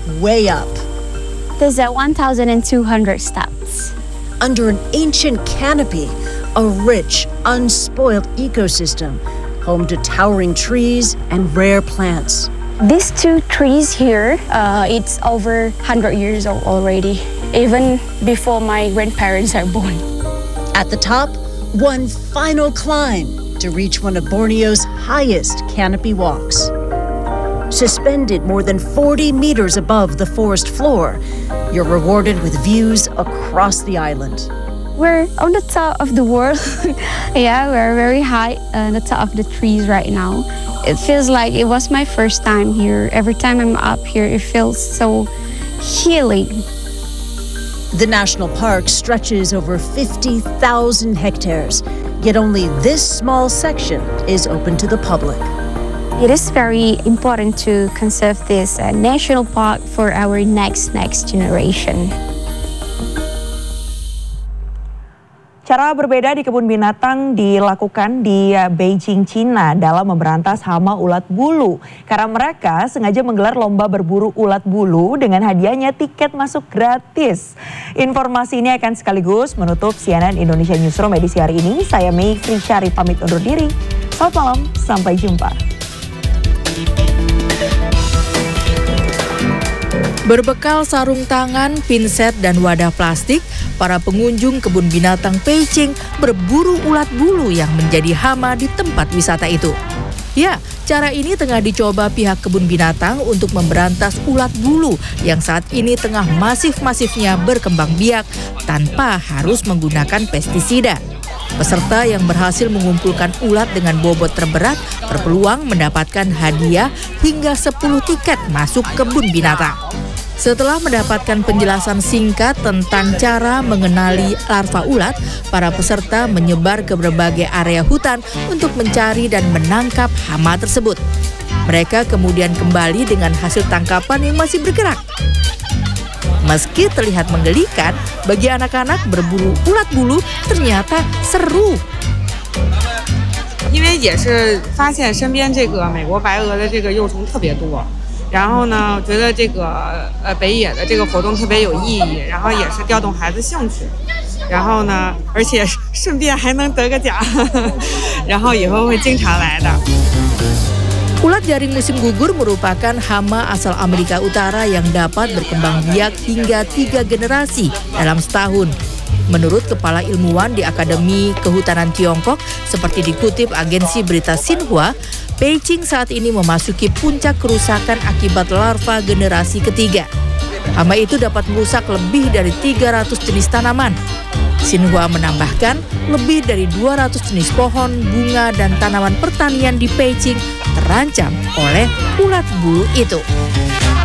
way up. There's 1,200 steps. Under an ancient canopy, a rich, unspoiled ecosystem, home to towering trees and rare plants. These two trees here, it's over 100 years old already, even before my grandparents are born. At the top, one final climb to reach one of Borneo's highest canopy walks. Suspended more than 40 meters above the forest floor, you're rewarded with views across the island. We're on the top of the world. Yeah, we're very high on the top of the trees right now. It feels like it was my first time here. Every time I'm up here, it feels so healing. The national park stretches over 50,000 hectares, yet only this small section is open to the public. It is very important to conserve this national park for our next generation. Cara berbeda di kebun binatang dilakukan di Beijing, Cina dalam memberantas hama ulat bulu. Karena mereka sengaja menggelar lomba berburu ulat bulu dengan hadiahnya tiket masuk gratis. Informasi ini akan sekaligus menutup CNN Indonesia Newsroom edisi hari ini. Saya Mei Frisyari pamit undur diri. Selamat malam, sampai jumpa. Berbekal sarung tangan, pinset, dan wadah plastik, para pengunjung kebun binatang Beijing berburu ulat bulu yang menjadi hama di tempat wisata itu. Ya, cara ini tengah dicoba pihak kebun binatang untuk memberantas ulat bulu yang saat ini tengah masif-masifnya berkembang biak tanpa harus menggunakan pestisida. Peserta yang berhasil mengumpulkan ulat dengan bobot terberat berpeluang mendapatkan hadiah hingga 10 tiket masuk kebun binatang. Setelah mendapatkan penjelasan singkat tentang cara mengenali larva ulat, para peserta menyebar ke berbagai area hutan untuk mencari dan menangkap hama tersebut. Mereka kemudian kembali dengan hasil tangkapan yang masih bergerak. Meski terlihat menggelikan, bagi anak-anak berburu ulat bulu ternyata seru. 因为也是发现身边这个美国白鹅的这个幼虫特别多，然后呢，觉得这个北野的这个活动特别有意义，然后也是调动孩子兴趣，然后呢，而且顺便还能得个奖，然后以后会经常来的。 Ulat jaring musim gugur merupakan hama asal Amerika Utara yang dapat berkembang biak hingga 3 generasi dalam setahun. Menurut kepala ilmuwan di Akademi Kehutanan Tiongkok, seperti dikutip agensi berita Xinhua, Beijing saat ini memasuki puncak kerusakan akibat larva generasi ketiga. Hama itu dapat merusak lebih dari 300 jenis tanaman. Xinhua menambahkan, lebih dari 200 jenis pohon, bunga, dan tanaman pertanian di Beijing terancam oleh ulat bulu itu.